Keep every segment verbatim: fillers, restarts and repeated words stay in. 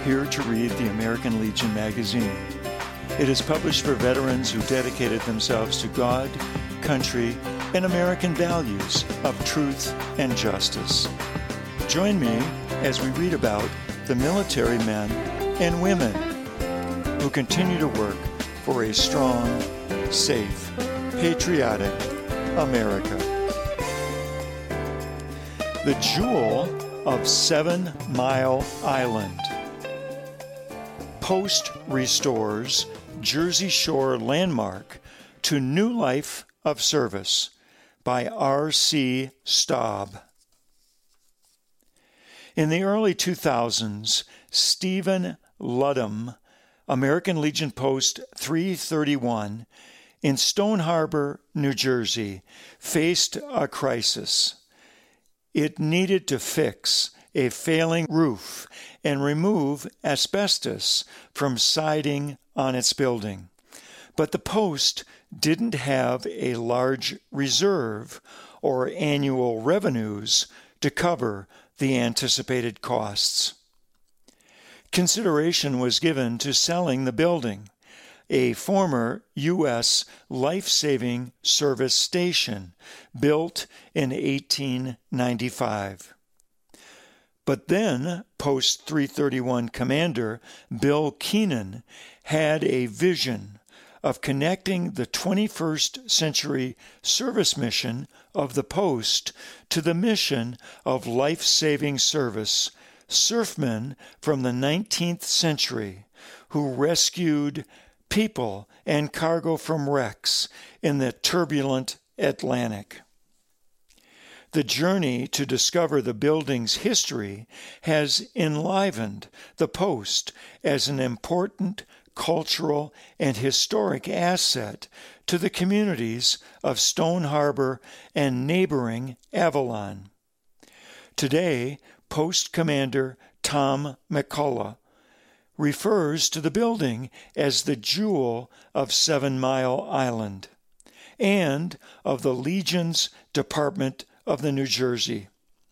here to read the American Legion magazine. It is published for veterans who dedicated themselves to God, country, and American values of truth and justice. Join me as we read about the military men and women who continue to work for a strong, safe, patriotic America. The Jewel of Seven Mile Island. Post restores Jersey Shore landmark to new life of service by R C Staub. In the early two thousands, Stephen Ludham, American Legion Post three thirty-one, in Stone Harbor, New Jersey, faced a crisis. It needed to fix a failing roof and remove asbestos from siding on its building. But the post didn't have a large reserve or annual revenues to cover the anticipated costs. Consideration was given to selling the building, a former U S life-saving service station built in eighteen ninety-five. But then Post three thirty-one Commander Bill Keenan had a vision of connecting the twenty-first century service mission of the post to the mission of life-saving service, surfmen from the nineteenth century who rescued people and cargo from wrecks in the turbulent Atlantic. The journey to discover the building's history has enlivened the post as an important cultural and historic asset to the communities of Stone Harbor and neighboring Avalon. Today, Post Commander Tom McCullough refers to the building as the Jewel of Seven Mile Island and of the Legion's Department of the New Jersey.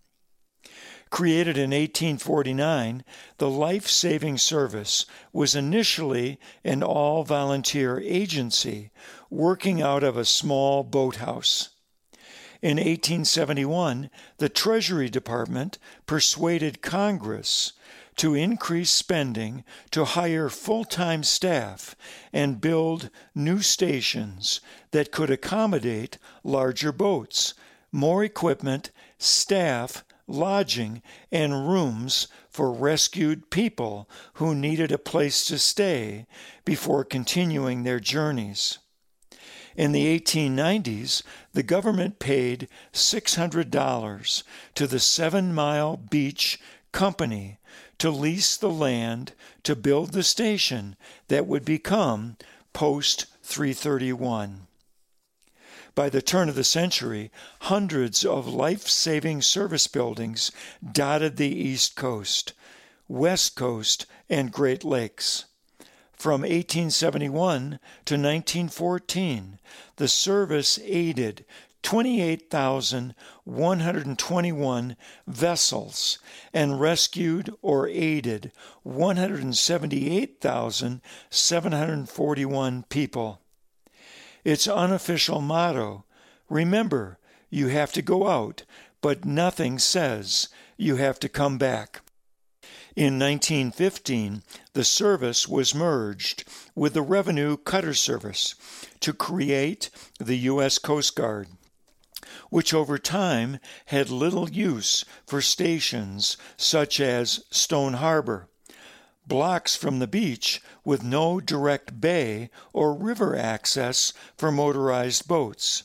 Created in eighteen forty-nine, the Life-Saving Service was initially an all-volunteer agency working out of a small boathouse. In eighteen seventy-one, the Treasury Department persuaded Congress to increase spending to hire full-time staff and build new stations that could accommodate larger boats, more equipment, staff, lodging, and rooms for rescued people who needed a place to stay before continuing their journeys. In the eighteen nineties, the government paid six hundred dollars to the Seven Mile Beach Company to lease the land to build the station that would become Post three thirty-one. By the turn of the century, hundreds of life-saving service buildings dotted the East Coast, West Coast, and Great Lakes. From eighteen seventy-one to nineteen fourteen, the service aided twenty-eight thousand one hundred twenty-one vessels and rescued or aided one hundred seventy-eight thousand seven hundred forty-one people. Its unofficial motto, "Remember, you have to go out, but nothing says you have to come back." In nineteen fifteen, the service was merged with the Revenue Cutter Service to create the U S Coast Guard, which over time had little use for stations such as Stone Harbor, blocks from the beach with no direct bay or river access for motorized boats.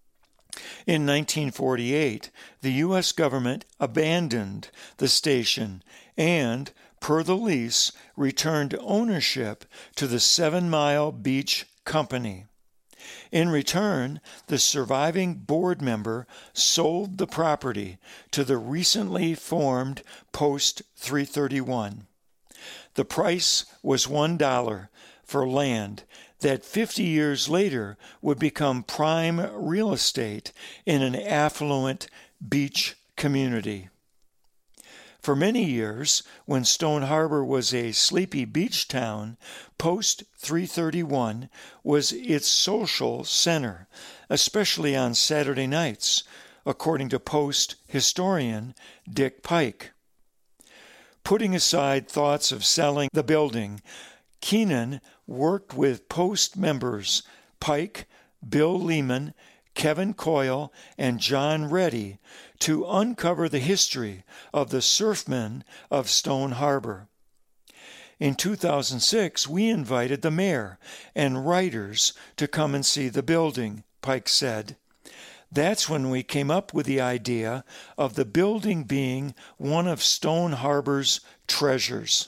In nineteen forty-eight, the U S government abandoned the station and, per the lease, returned ownership to the Seven Mile Beach Company. In return, the surviving board member sold the property to the recently formed Post three thirty-one. The price was one dollar for land that fifty years later would become prime real estate in an affluent beach community. For many years, when Stone Harbor was a sleepy beach town, Post three thirty-one was its social center, especially on Saturday nights, according to Post historian Dick Pike. Putting aside thoughts of selling the building, Keenan worked with Post members Pike, Bill Lehman, Kevin Coyle, and John Reddy to uncover the history of the surfmen of Stone Harbor. In two thousand six, we invited the mayor and writers to come and see the building, Pike said. That's when we came up with the idea of the building being one of Stone Harbor's treasures.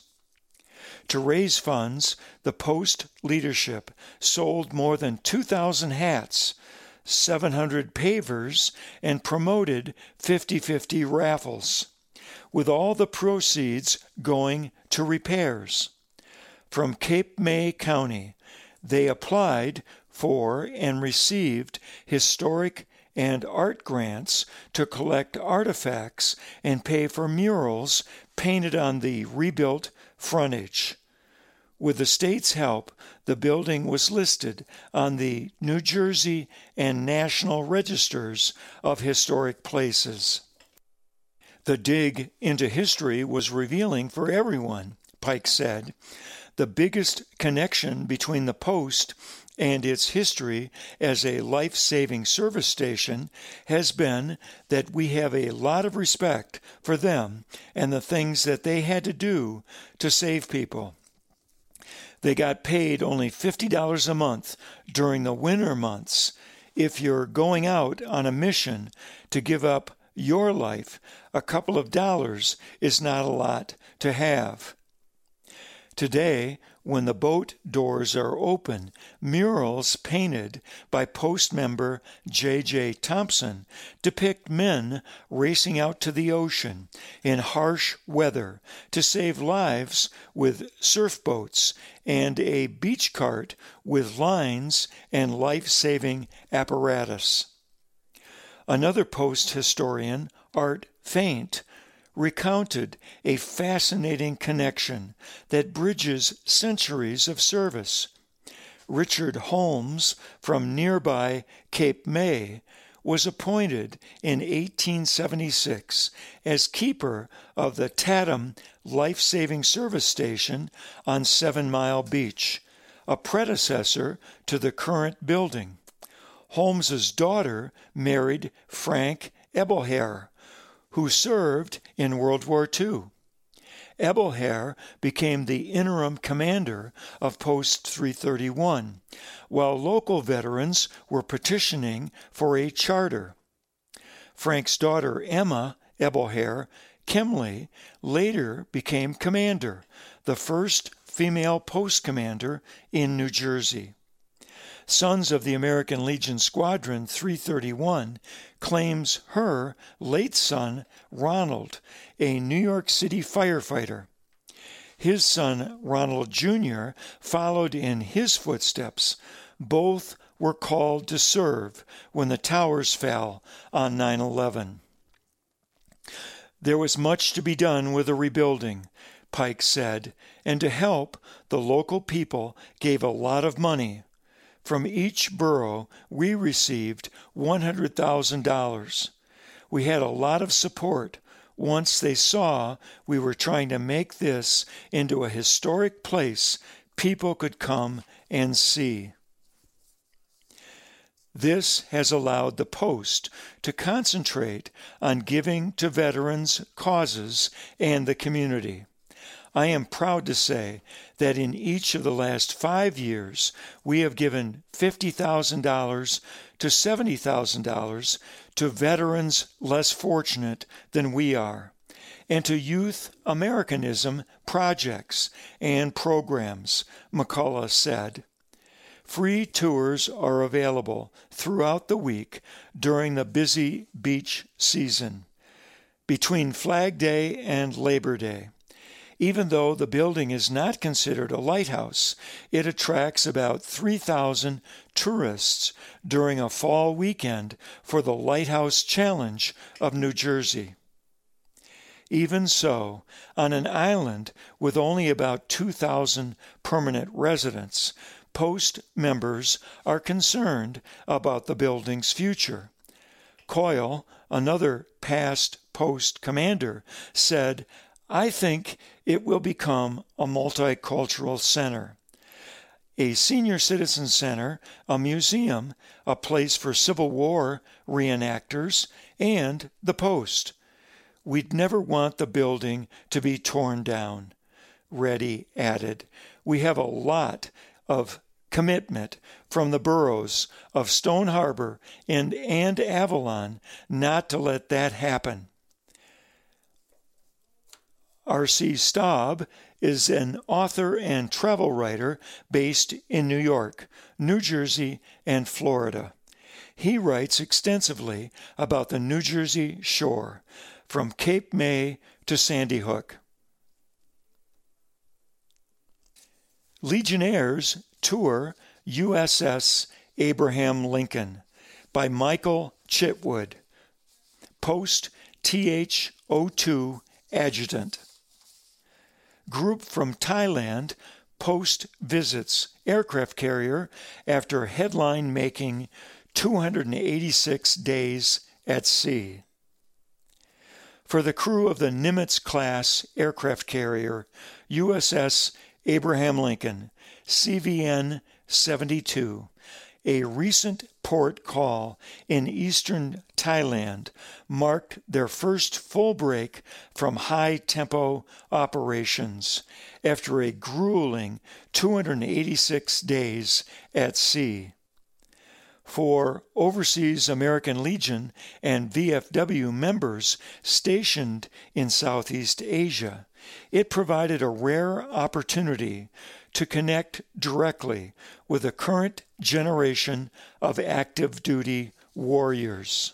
To raise funds, the Post leadership sold more than two thousand hats, seven hundred pavers, and promoted fifty-fifty raffles, with all the proceeds going to repairs. From Cape May County, they applied for and received historic and art grants to collect artifacts and pay for murals painted on the rebuilt frontage. With the state's help, the building was listed on the New Jersey and National Registers of Historic Places. The dig into history was revealing for everyone, Pike said. The biggest connection between the Post and its history as a life-saving service station has been that we have a lot of respect for them and the things that they had to do to save people. They got paid only fifty dollars a month during the winter months. If you're going out on a mission to give up your life, a couple of dollars is not a lot to have. Today, when the boat doors are open, murals painted by Post member J J Thompson depict men racing out to the ocean in harsh weather to save lives with surf boats and a beach cart with lines and life-saving apparatus. Another Post historian, Art Faint, recounted a fascinating connection that bridges centuries of service. Richard Holmes from nearby Cape May was appointed in eighteen seventy-six as keeper of the Tatham Life-Saving Service Station on Seven Mile Beach, a predecessor to the current building. Holmes's daughter married Frank Ebelhair, who served in World War Two. Ebelhair became the interim commander of Post three thirty-one, while local veterans were petitioning for a charter. Frank's daughter Emma Ebelhair Kimley later became commander, the first female post commander in New Jersey. Sons of the American Legion Squadron three thirty-one claims her late son, Ronald, a New York City firefighter. His son, Ronald Junior, followed in his footsteps. Both were called to serve when the towers fell on nine eleven. There was much to be done with the rebuilding, Pike said, and to help, the local people gave a lot of money. From each borough, we received one hundred thousand dollars. We had a lot of support once they saw we were trying to make this into a historic place people could come and see. This has allowed the Post to concentrate on giving to veterans' causes and the community. I am proud to say that in each of the last five years, we have given fifty thousand dollars to seventy thousand dollars to veterans less fortunate than we are, and to youth Americanism projects and programs, McCullough said. Free tours are available throughout the week during the busy beach season, between Flag Day and Labor Day. Even though the building is not considered a lighthouse, it attracts about three thousand tourists during a fall weekend for the Lighthouse Challenge of New Jersey. Even so, on an island with only about two thousand permanent residents, Post members are concerned about the building's future. Coyle, another past Post commander, said, "I think it will become a multicultural center. A senior citizen center, a museum, a place for Civil War reenactors, and the Post. We'd never want the building to be torn down." Reddy added, "We have a lot of commitment from the boroughs of Stone Harbor and, and Avalon not to let that happen." R C Staub is an author and travel writer based in New York, New Jersey, and Florida. He writes extensively about the New Jersey shore, from Cape May to Sandy Hook. Legionnaires tour U S S Abraham Lincoln by Michael Chitwood, Post T H O two Adjutant. Group from Thailand, Post visits aircraft carrier after headline making two hundred eighty-six days at sea. For the crew of the Nimitz-class aircraft carrier U S S Abraham Lincoln, C V N seventy-two, a recent port call in eastern Thailand marked their first full break from high-tempo operations after a grueling two hundred eighty-six days at sea. For Overseas American Legion and V F W members stationed in Southeast Asia, it provided a rare opportunity to connect directly with the current generation of active duty warriors.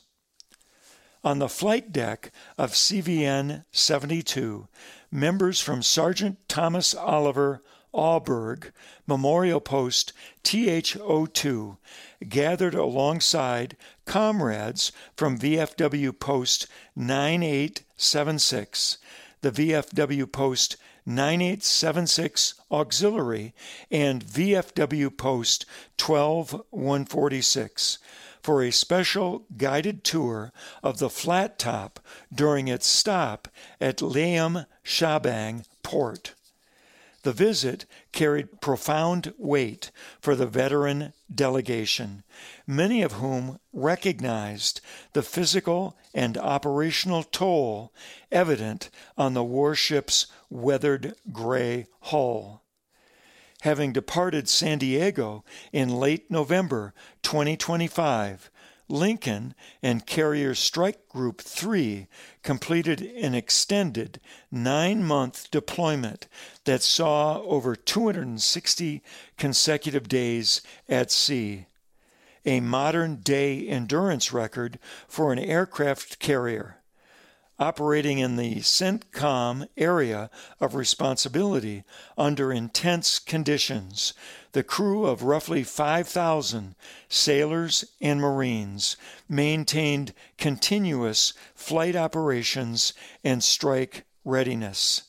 On the flight deck of C V N seventy-two, members from Sergeant Thomas Oliver Alberg Memorial Post T H O two gathered alongside comrades from V F W Post nine eight seven six, the V F W Post nine eight seven six Auxiliary, and V F W Post twelve one forty-six for a special guided tour of the flat top during its stop at Laem Shabang Port. The visit carried profound weight for the veteran delegation, many of whom recognized the physical and operational toll evident on the warship's weathered gray hull. Having departed San Diego in late November twenty twenty-five, Lincoln and Carrier Strike Group three completed an extended nine-month deployment that saw over two hundred sixty consecutive days at sea, a modern-day endurance record for an aircraft carrier. Operating in the CENTCOM area of responsibility under intense conditions, the crew of roughly five thousand sailors and Marines maintained continuous flight operations and strike readiness.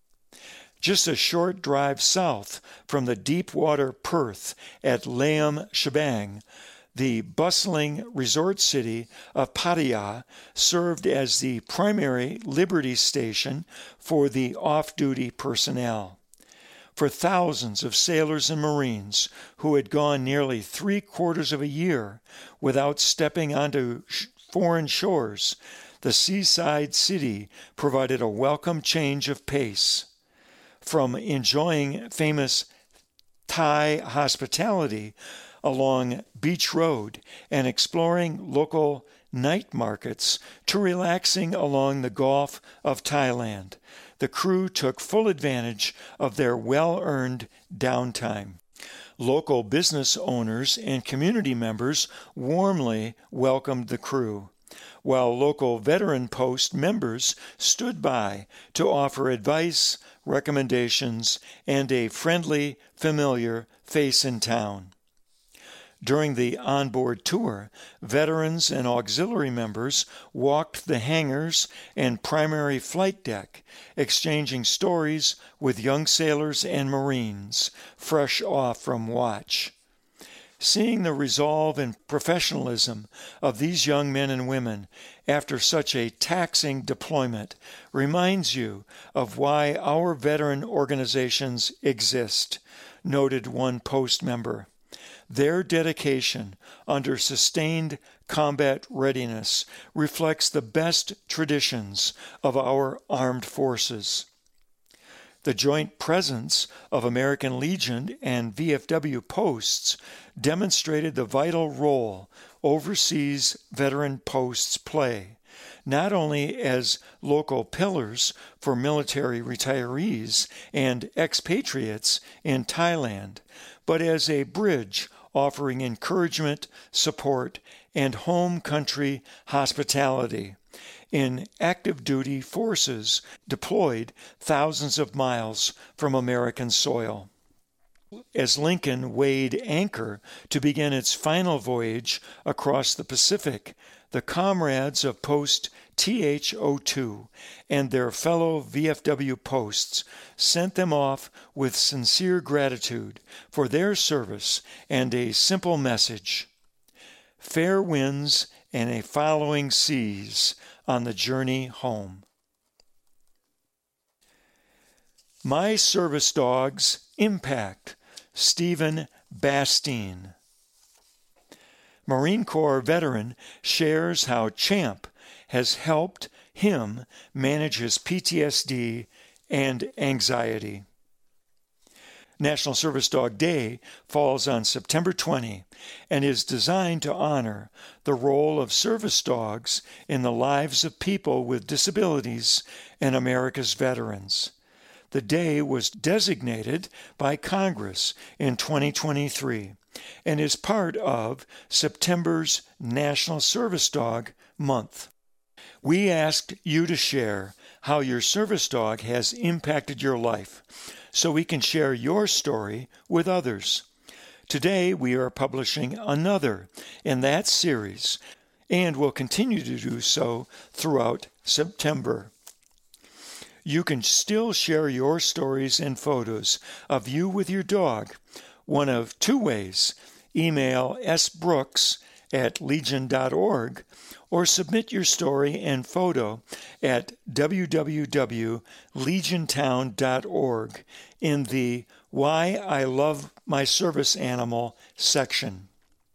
Just a short drive south from the deep-water Perth at Laem Shabang, the bustling resort city of Pattaya served as the primary Liberty station for the off-duty personnel. For thousands of sailors and Marines who had gone nearly three quarters of a year without stepping onto sh- foreign shores, the seaside city provided a welcome change of pace. From enjoying famous Thai hospitality along Beach Road and exploring local night markets to relaxing along the Gulf of Thailand, the crew took full advantage of their well-earned downtime. Local business owners and community members warmly welcomed the crew, while local veteran post members stood by to offer advice, recommendations, and a friendly, familiar face in town. During the onboard tour, veterans and auxiliary members walked the hangars and primary flight deck, exchanging stories with young sailors and Marines fresh off from watch. Seeing the resolve and professionalism of these young men and women after such a taxing deployment reminds you of why our veteran organizations exist, noted one post member. Their dedication under sustained combat readiness reflects the best traditions of our armed forces. The joint presence of American Legion and V F W posts demonstrated the vital role overseas veteran posts play, not only as local pillars for military retirees and expatriates in Thailand, but as a bridge offering encouragement, support, and home country hospitality in active duty forces deployed thousands of miles from American soil. As Lincoln weighed anchor to begin its final voyage across the Pacific, the comrades of Post T H O two and their fellow V F W posts sent them off with sincere gratitude for their service and a simple message: fair winds and a following seas on the journey home. My Service Dog's Impact, Stephen Bastine. Marine Corps veteran shares how CHAMP has helped him manage his P T S D and anxiety. National Service Dog Day falls on September twentieth and is designed to honor the role of service dogs in the lives of people with disabilities and America's veterans. The day was designated by Congress in twenty twenty-three and is part of September's National Service Dog Month. We asked you to share how your service dog has impacted your life, so we can share your story with others. Today we are publishing another in that series and will continue to do so throughout September. You can still share your stories and photos of you with your dog one of two ways: email sbrooks at legion dot org or submit your story and photo at w w w dot legiontown dot org in the Why I Love My Service Animal section.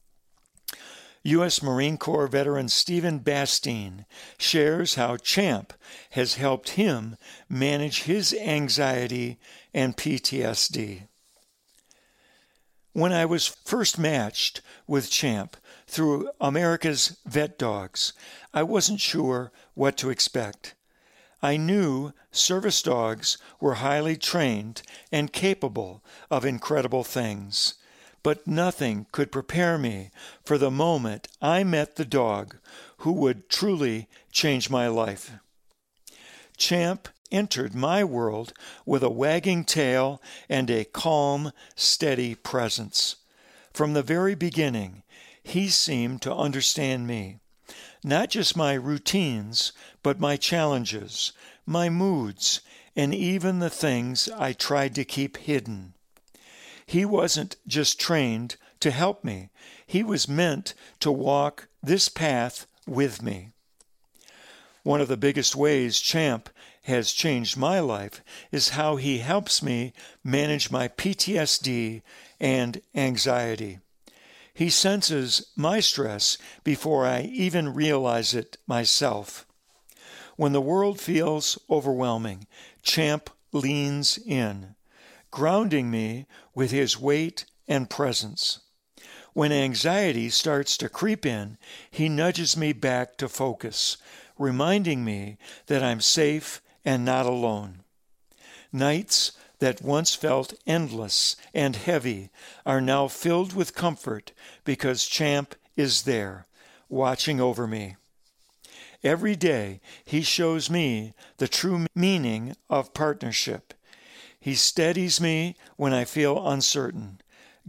U S Marine Corps veteran Stephen Bastine shares how CHAMP has helped him manage his anxiety and P T S D. When I was first matched with CHAMP through America's Vet Dogs, I wasn't sure what to expect. I knew service dogs were highly trained and capable of incredible things, but nothing could prepare me for the moment I met the dog who would truly change my life. CHAMP entered my world with a wagging tail and a calm, steady presence. From the very beginning, he seemed to understand me, not just my routines, but my challenges, my moods, and even the things I tried to keep hidden. He wasn't just trained to help me. He was meant to walk this path with me. One of the biggest ways CHAMP has changed my life is how he helps me manage my P T S D and anxiety. He senses my stress before I even realize it myself. When the world feels overwhelming, CHAMP leans in, grounding me with his weight and presence. When anxiety starts to creep in, he nudges me back to focus, reminding me that I'm safe and not alone. Nights that once felt endless and heavy are now filled with comfort because CHAMP is there, watching over me. Every day, he shows me the true meaning of partnership. He steadies me when I feel uncertain,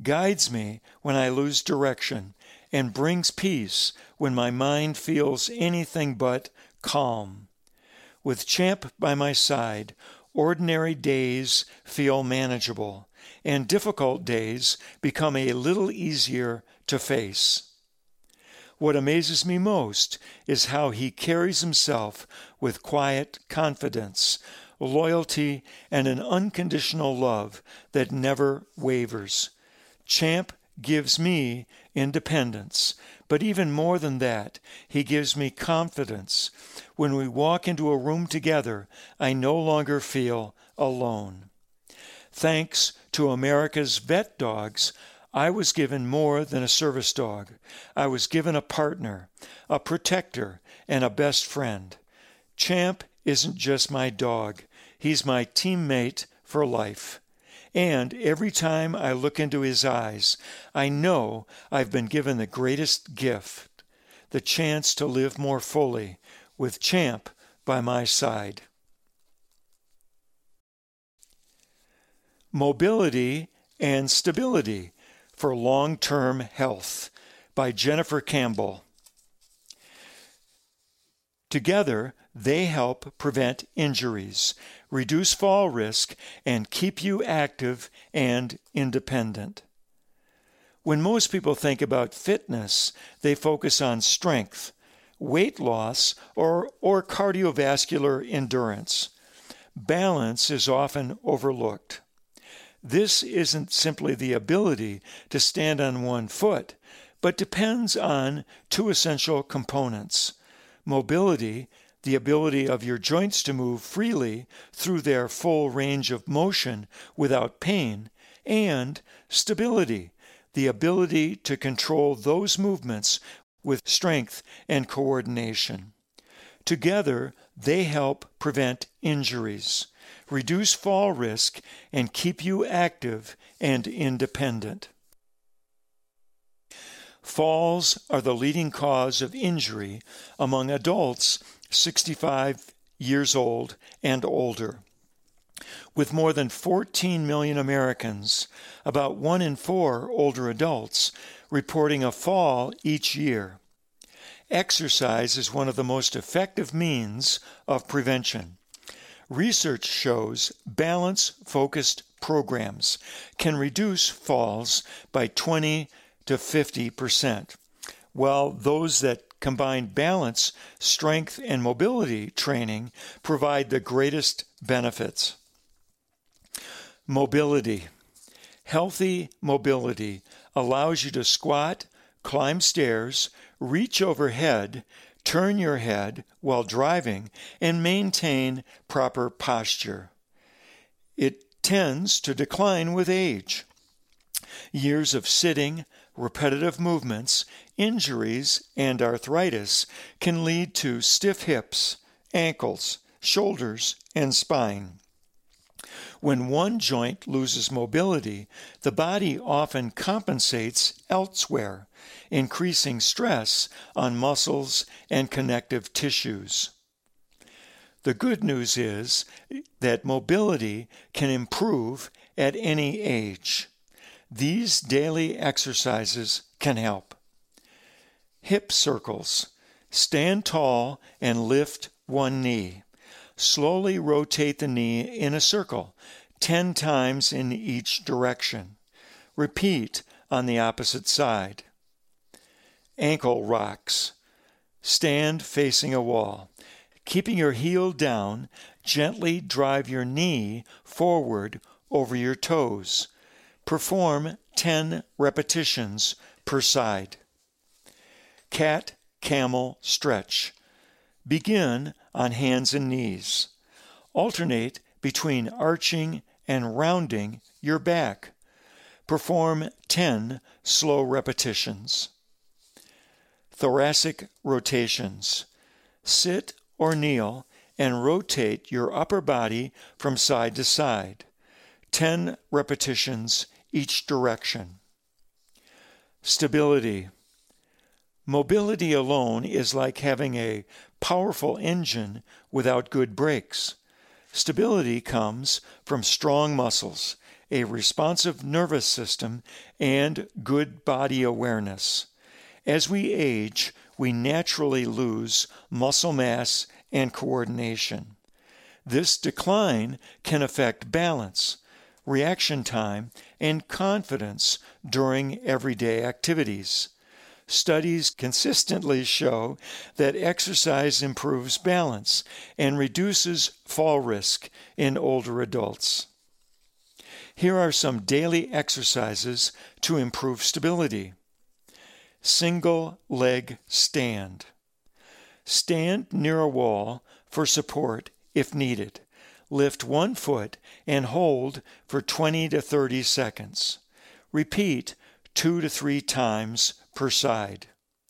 guides me when I lose direction, and brings peace when my mind feels anything but calm. With Champ by my side, ordinary days feel manageable, and difficult days become a little easier to face. What amazes me most is how he carries himself with quiet confidence, loyalty, and an unconditional love that never wavers. Champ gives me independence, but even more than that, he gives me confidence. When we walk into a room together, I no longer feel alone. Thanks to America's vet dogs, I was given more than a service dog. I was given a partner, a protector, and a best friend. Champ isn't just my dog. He's my teammate for life. And every time I look into his eyes, I know I've been given the greatest gift, the chance to live more fully with Champ by my side. Mobility and Stability for Long-Term Health by Jennifer Campbell. Together, they help prevent injuries, reduce fall risk, and keep you active and independent. When most people think about fitness, they focus on strength, weight loss, or, or cardiovascular endurance. Balance is often overlooked. This isn't simply the ability to stand on one foot, but depends on two essential components: mobility, the ability of your joints to move freely through their full range of motion without pain, and stability, the ability to control those movements with strength and coordination. Together, they help prevent injuries, reduce fall risk, and keep you active and independent. Falls are the leading cause of injury among adults sixty-five years old and older. With more than fourteen million Americans, about one in four older adults, reporting a fall each year. Exercise is one of the most effective means of prevention. Research shows balance-focused programs can reduce falls by twenty to fifty percent, while those that combine balance, strength, and mobility training provide the greatest benefits. Mobility. Healthy mobility allows you to squat, climb stairs, reach overhead, turn your head while driving, and maintain proper posture. It tends to decline with age. Years of sitting, repetitive movements, injuries, and arthritis can lead to stiff hips, ankles, shoulders, and spine. When one joint loses mobility, the body often compensates elsewhere, increasing stress on muscles and connective tissues. The good news is that mobility can improve at any age. These daily exercises can help. Hip circles. Stand tall and lift one knee. Slowly rotate the knee in a circle, ten times in each direction. Repeat on the opposite side. Ankle rocks. Stand facing a wall. Keeping your heel down, gently drive your knee forward over your toes. Perform ten repetitions per side. Cat camel stretch. Begin on hands and knees. Alternate between arching and rounding your back. Perform ten slow repetitions. Thoracic rotations. Sit or kneel and rotate your upper body from side to side. ten repetitions each direction. Stability. Mobility alone is like having a powerful engine without good brakes. Stability comes from strong muscles, a responsive nervous system, and good body awareness. As we age, we naturally lose muscle mass and coordination. This decline can affect balance, reaction time, and confidence during everyday activities. Studies consistently show that exercise improves balance and reduces fall risk in older adults. Here are some daily exercises to improve stability. Single leg stand. Stand near a wall for support if needed. Lift one foot and hold for twenty to thirty seconds. Repeat two to three times per side.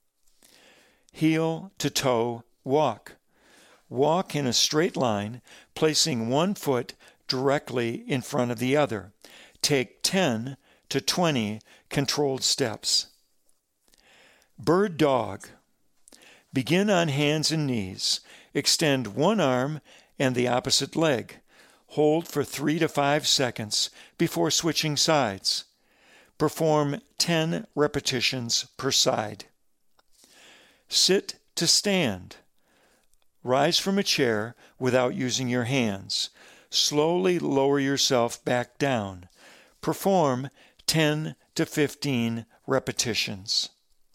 Heel to toe walk. Walk in a straight line, placing one foot directly in front of the other. Take ten to twenty controlled steps. Bird dog. Begin on hands and knees. Extend one arm and the opposite leg. Hold for three to five seconds before switching sides. Perform ten repetitions per side. Sit to stand. Rise from a chair without using your hands. Slowly lower yourself back down. Perform ten to fifteen repetitions.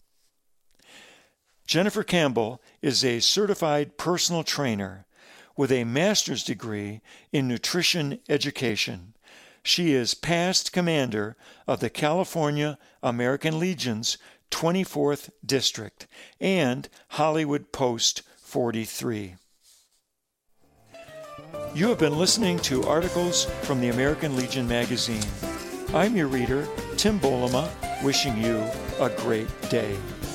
Jennifer Campbell is a certified personal trainer with a master's degree in nutrition education. She is past commander of the California American Legion's twenty-fourth District and Hollywood Post forty-three. You have been listening to articles from the American Legion magazine. I'm your reader, Tim Bolema, wishing you a great day.